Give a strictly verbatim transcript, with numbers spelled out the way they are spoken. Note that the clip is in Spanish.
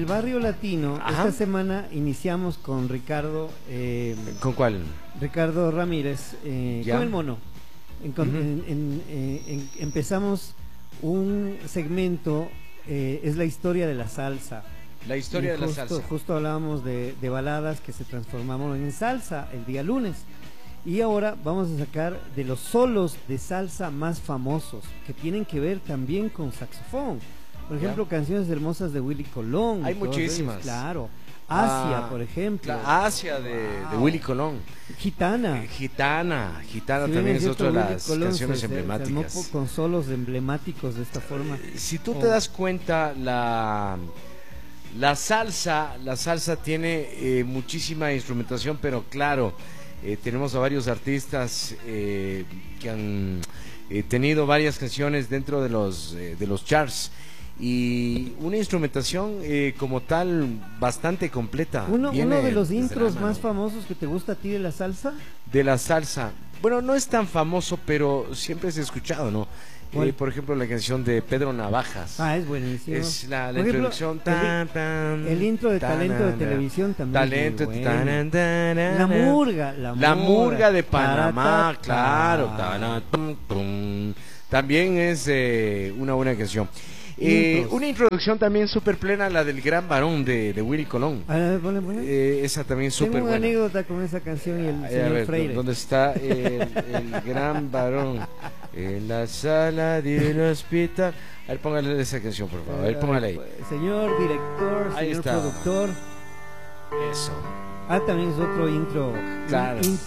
el barrio latino, Ajá. esta semana iniciamos con Ricardo. Eh, ¿Con cuál? Ricardo Ramírez, eh, Ya. con el mono. En, con- Ujú. en- en- eh, en- empezamos un segmento, eh, es la historia de la salsa. La historia Y de la justo, salsa. Justo hablábamos de, de baladas que se transformaron en salsa el día lunes. Y ahora vamos a sacar de los solos de salsa más famosos, que tienen que ver también con saxofón. Por ejemplo, Ya. canciones hermosas de Willy Colón. Hay todos ellos, muchísimas. claro. Asia, Ah, por ejemplo. La Asia de, de Wow. Willy Colón. Gitana. Eh, Gitana. Gitana Si bien también es cierto, otra de Willy las Colón canciones se- se- se armó emblemáticas. po- con solos emblemáticos de esta forma. Si tú Oh. te das cuenta, la, la salsa, la salsa tiene eh, muchísima instrumentación, pero claro, eh, tenemos a varios artistas eh, que han eh, tenido varias canciones dentro de los eh, de los charts y una instrumentación eh, como tal bastante completa. Uno, Viene uno de los desde intros la más mano. famosos que te gusta a ti de la salsa. De la salsa. Bueno, no es tan famoso, pero siempre se ha escuchado, ¿no? ¿Cuál? Eh, por ejemplo, la canción de Pedro Navajas. Ah, es buenísimo. Es la, la Por ejemplo, introducción. el- tan, tan, el intro de tan, Talento de tan, Televisión también Talento. es muy tan, bueno. tan, tan, La murga, la La murga. murga de Panamá, Taratata. claro. Tan, tum, tum. También es eh, una buena canción. Eh, Intros. una introducción también súper plena, la del Gran Varón de, de Willy Colón. A ver, ponle, ponle. Eh, esa también súper Tengo una buena. anécdota con esa canción y el Eh, señor a ver, Freire. ¿dónde está el, el gran varón? En la sala del hospital. A ver, póngale esa canción, por favor. A ver, póngale ahí. Señor director, Ahí señor está. productor. Eso. Ah, también es otro intro. Claro. Intro